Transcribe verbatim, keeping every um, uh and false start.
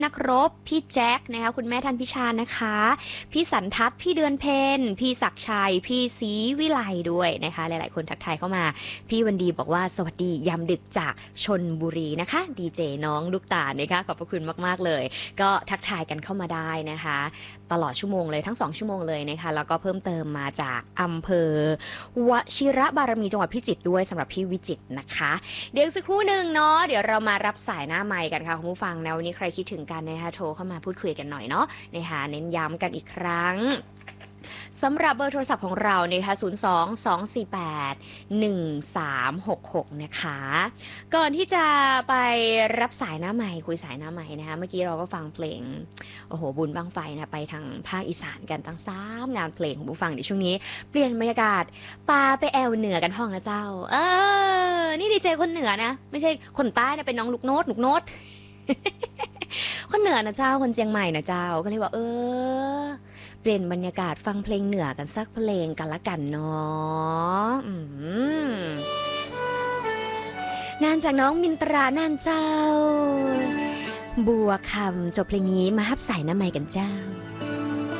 นักรบพี่แจ็คนะคะคุณแม่ทันพิชานะคะพี่สันทัศน์พี่เดือนเพนพี่ศักดิ์ชัยพี่ศรีวิไลด้วยนะคะหลายๆคนทักทายเข้ามาพี่วันดีบอกว่าสวัสดียามดึกจากชนบุรีนะคะดีเจน้องลูกตาลนะคะขอบพระคุณมากๆเลยก็ทักทายกันเข้ามาได้นะคะตลอดชั่วโมงเลยทั้งสองชั่วโมงเลยนะคะแล้วก็เพิ่มเติมมาจากอำเภอวชิระบารมีจังหวัดพิจิตรด้วยสำหรับพี่วิจิตรนะคะเดี๋ยวสักครู่หนึ่งเนาะเดี๋ยวเรามารับสายหน้าไมค์กันค่ะคุณผู้ฟังนะวันนี้ใครคิดถึงกันนะคะโทรเข้ามาพูดคุยกันหน่อยเนาะนะคะเน้นย้ำกันอีกครั้งสำหรับเบอร์โทรศัพท์ของเรานะคะศูนย์ สอง สอง สี่ แปด หนึ่ง สาม หก หกนะคะก่อนที่จะไปรับสายหน้าใหม่คุยสายหน้าใหม่นะคะเมื่อกี้เราก็ฟังเพลงโอ้โหบุญบั้งไฟนะไปทางภาคอีสานกันตั้งสามงานเพลงของผู้ฟังในช่วงนี้เปลี่ยนบรรยากาศปาไปแอวเหนือกันห้องนะเจ้าเออนี่ดีเจคนเหนือนะไม่ใช่คนใต้นะเป็นน้องลูกโน้ตลูกโน้ต คนเหนือนะเจ้าคนเชียงใหม่นะเจ้าก็เลยว่าเออเปลี่ยนบรรยากาศฟังเพลงเหนือกันสักเพลงกันละกันเนาะงานจากน้องมินตราน่านเจ้าบัวคำจบเพลงนี้มาฮับสายหน้าใหม่กันเจ้า